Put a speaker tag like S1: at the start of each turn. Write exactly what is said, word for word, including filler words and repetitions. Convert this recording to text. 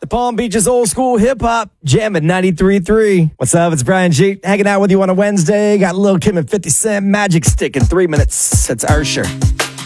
S1: Palm Beach's old school hip hop, jamming ninety-three point three. What's up? It's Brian G. Hanging out with you on a Wednesday. Got Lil Kim and fifty Cent Magic Stick in three minutes. It's Ursher.